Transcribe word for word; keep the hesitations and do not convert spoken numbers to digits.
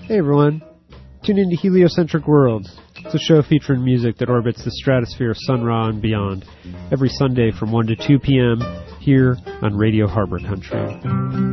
Hey everyone, tune into Heliocentric Worlds. It's a show featuring music that orbits the stratosphere of Sun Ra and beyond, every Sunday from one to two p.m. here on Radio Harbor Country.